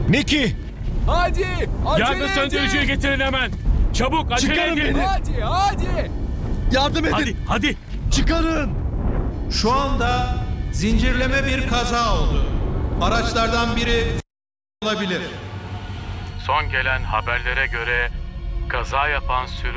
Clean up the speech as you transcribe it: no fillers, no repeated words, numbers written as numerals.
Nicky! Hadi! Acele Yangın söndürücüyü edin! getirin hemen. Çabuk acele Çıkarın edin. beni. Hadi! Yardım edin! Hadi. Çıkarın! Şu anda zincirleme bir kaza oldu. Araçlardan biri olabilir. Son gelen haberlere göre kaza yapan sürücü